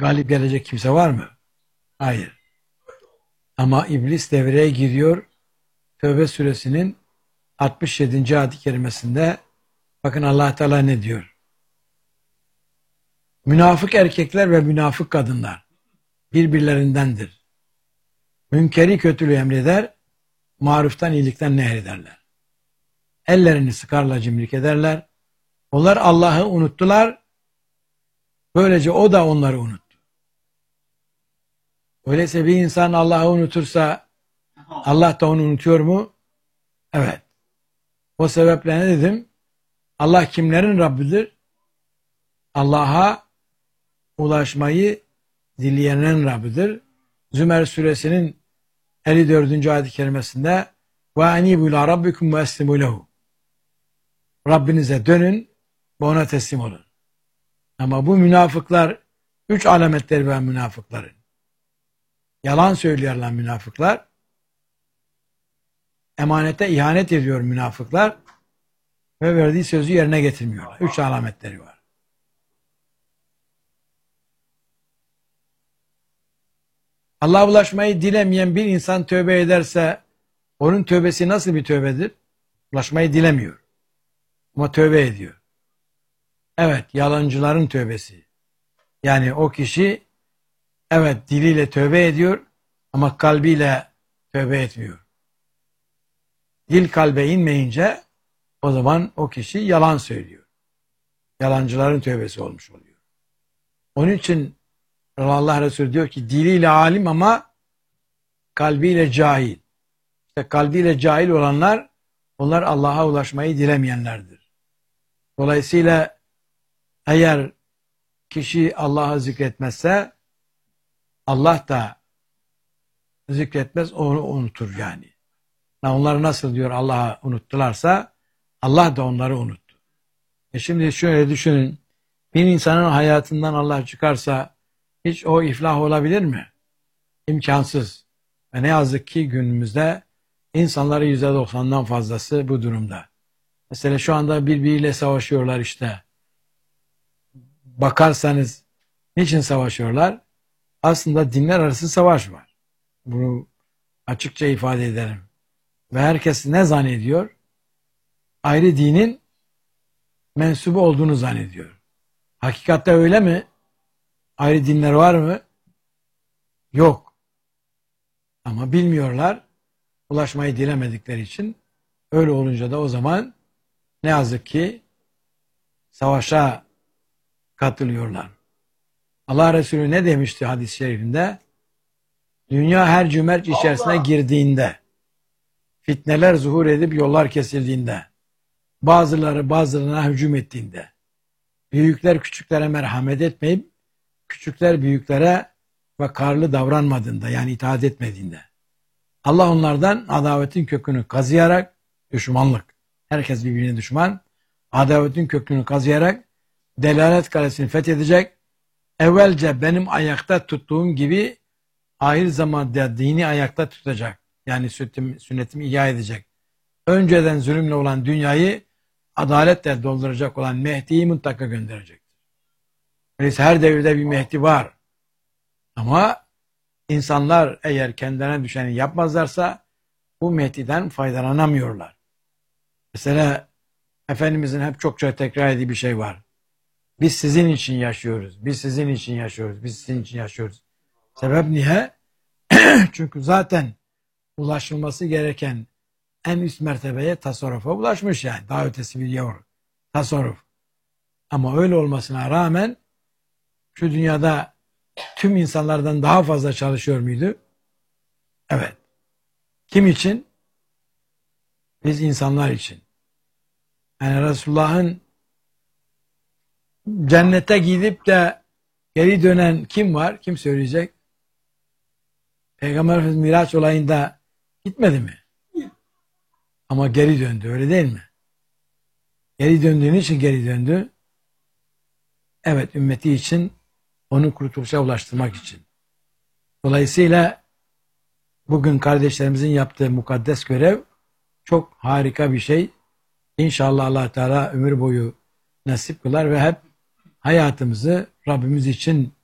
galip gelecek kimse var mı? Hayır. Ama iblis devreye giriyor. Tövbe suresinin 67. ayet-i kerimesinde bakın Allah Teala ne diyor? Münafık erkekler ve münafık kadınlar birbirlerindendir. Münkeri kötülüğü emreder, maruftan iyilikten nehyederler. Ellerini sıkarla cimrilik ederler. Onlar Allah'ı unuttular. Böylece o da onları unuttu. Öyleyse bir insan Allah'ı unutursa Allah da onu unutuyor mu? Evet. O sebeple ne dedim? Allah kimlerin Rabbidir? Allah'a ulaşmayı dileyenin Rabbidir. Zümer suresinin 54. ayet-i kerimesinde وَاَنِيبُ لَا رَبِّكُمْ وَاَسْلِمُوا لَهُ Rabbinize dönün ve ona teslim olun. Ama bu münafıklar, 3 alametleri var münafıkların. Yalan söylüyorlar münafıklar. Emanete ihanet ediyor münafıklar. Ve verdiği sözü yerine getirmiyorlar. 3 alametleri var. Allah'a ulaşmayı dilemeyen bir insan tövbe ederse onun tövbesi nasıl bir tövbedir? Ulaşmayı dilemiyor. Ama tövbe ediyor. Evet, yalancıların tövbesi. Yani o kişi evet diliyle tövbe ediyor ama kalbiyle tövbe etmiyor. Dil kalbe inmeyince o zaman o kişi yalan söylüyor. Yalancıların tövbesi olmuş oluyor. Onun için Allah Resulü diyor ki diliyle alim ama kalbiyle cahil. İşte kalbiyle cahil olanlar onlar Allah'a ulaşmayı dilemeyenlerdir. Dolayısıyla eğer kişi Allah'ı zikretmezse Allah da zikretmez, onu unutur yani. Onlar nasıl diyor Allah'ı unuttularsa Allah da onları unuttu. Şimdi şöyle düşünün. Bir insanın hayatından Allah çıkarsa hiç o iflah olabilir mi? İmkansız. Ve ne yazık ki günümüzde insanların %90'dan fazlası bu durumda. Mesela şu anda birbiriyle savaşıyorlar işte. Bakarsanız niçin savaşıyorlar? Aslında dinler arası savaş var. Bunu açıkça ifade ederim. Ve herkes ne zannediyor? Ayrı dinin mensubu olduğunu zannediyor. Hakikatte öyle mi? Ayrı dinler var mı? Yok. Ama bilmiyorlar. Ulaşmayı dilemedikleri için öyle olunca da o zaman ne yazık ki savaşa katılıyorlar. Allah Resulü ne demişti hadis-i şerifinde? Dünya her cümerç içerisine girdiğinde, fitneler zuhur edip yollar kesildiğinde, bazıları bazılarına hücum ettiğinde, büyükler küçüklere merhamet etmeyip, küçükler büyüklere vakarlı davranmadığında, yani itaat etmediğinde, Allah onlardan adavetin kökünü kazıyarak, düşmanlık, herkes birbirine düşman, adavetin kökünü kazıyarak, delalet kalesini fethedecek, evvelce benim ayakta tuttuğum gibi ahir zamanda dini ayakta tutacak. Yani sünnetimi ihya edecek. Önceden zulümle olan dünyayı adaletle dolduracak olan Mehdi'yi mutlaka gönderecektir. Öyleyse her devirde bir Mehdi var. Ama insanlar eğer kendilerine düşeni yapmazlarsa bu Mehdi'den faydalanamıyorlar. Mesela Efendimizin hep çokça tekrar ettiği bir şey var. Biz sizin için yaşıyoruz. Biz sizin için yaşıyoruz. Biz sizin için yaşıyoruz. Sebep niye? Çünkü zaten ulaşılması gereken en üst mertebeye tasarrufa ulaşmış yani. Daha ötesi bir yok. Tasarruf. Ama öyle olmasına rağmen şu dünyada tüm insanlardan daha fazla çalışıyor muydu? Evet. Kim için? Biz insanlar için. Yani Resulullah'ın cennete gidip de geri dönen kim var? Kim söyleyecek? Peygamber Efendimiz Miraç olayında gitmedi mi? Ama geri döndü, öyle değil mi? Geri döndüğün için geri döndü. Evet, ümmeti için, onu kurtuluşa ulaştırmak için. Dolayısıyla bugün kardeşlerimizin yaptığı mukaddes görev çok harika bir şey. İnşallah Allah Teala ömür boyu nasip kılar ve hep hayatımızı Rabbimiz için